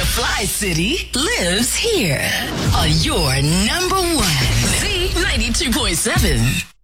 Fly City lives here on your number one Z92.7.